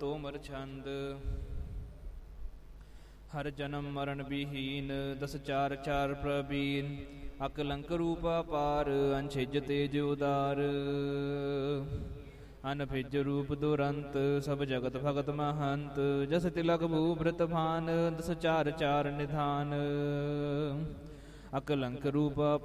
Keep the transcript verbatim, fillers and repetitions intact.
ਤੋਮਰ ਛੰਦ। ਹਰ ਜਨਮ ਮਰਨ ਵਿਹੀਨ, ਦਸ ਚਾਰ ਚਾਰ ਪ੍ਰਬੀਨ। ਅਕਲੰਕ ਰੂਪ ਅਪਾਰ, ਅੰਛਿਜ ਤੇਜ ਉਦਾਰ। ਅਨਭਿਜ ਰੂਪ ਦੁਰੰਤ, ਸਭ ਜਗਤ ਭਗਤ ਮਹੰਤ। ਜਸ ਤਿਲਕ ਭੂਭ੍ਰਤ ਭਾਨ, ਦਸ ਚਾਰ ਚਾਰ ਨਿਧਾਨ। ਅਕਲੰਕ ਰੂਪ